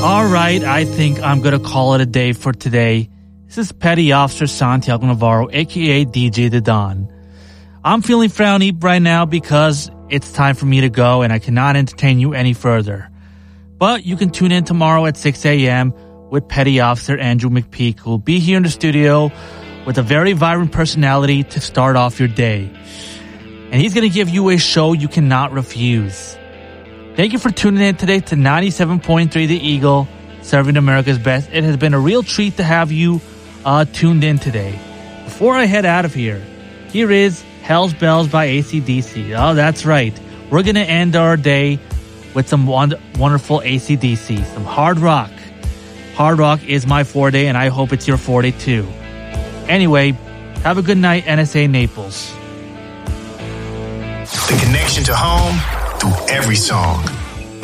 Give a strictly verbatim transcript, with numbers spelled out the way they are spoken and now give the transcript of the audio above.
All right, I think I'm going to call it a day for today. This is Petty Officer Santiago Navarro, a k a. D J The Don. I'm feeling frowny right now because it's time for me to go and I cannot entertain you any further. But you can tune in tomorrow at six a.m. with Petty Officer Andrew McPeak, who will be here in the studio with a very vibrant personality to start off your day. And he's going to give you a show you cannot refuse. Thank you for tuning in today to ninety-seven point three The Eagle, serving America's best. It has been a real treat to have you uh, tuned in today. Before I head out of here, here is Hell's Bells by A C D C. Oh, that's right. We're going to end our day with some wond- wonderful A C D C, some hard rock. Hard rock is my forte, and I hope it's your forte too. Anyway, have a good night, N S A Naples. The connection to home through every song.